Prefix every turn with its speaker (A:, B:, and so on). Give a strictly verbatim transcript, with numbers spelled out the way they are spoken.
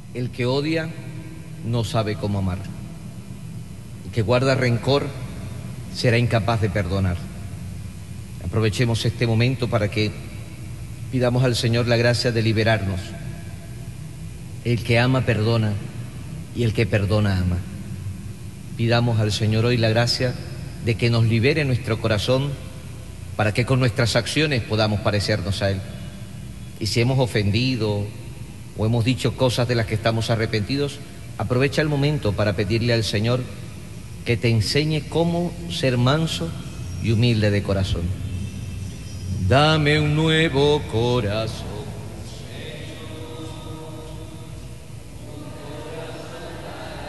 A: El que odia no sabe cómo amar. El que guarda rencor será incapaz de perdonar. Aprovechemos este momento para que pidamos al Señor la gracia de liberarnos. El que ama perdona y el que perdona ama. Pidamos al Señor hoy la gracia de que nos libere nuestro corazón para que con nuestras acciones podamos parecernos a Él. Y si hemos ofendido o hemos dicho cosas de las que estamos arrepentidos, aprovecha el momento para pedirle al Señor que te enseñe cómo ser manso y humilde de corazón. Dame un nuevo corazón